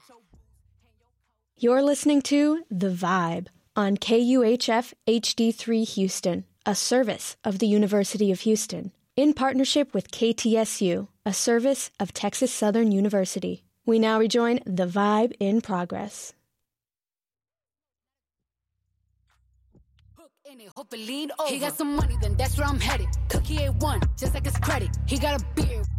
You're listening to The Vibe on KUHF HD3 Houston, a service of the University of Houston, in partnership with KTSU, a service of Texas Southern University. We now rejoin The Vibe in progress. He got some money, then that's where I'm headed. Cookie A1, just like his credit. He got a beard,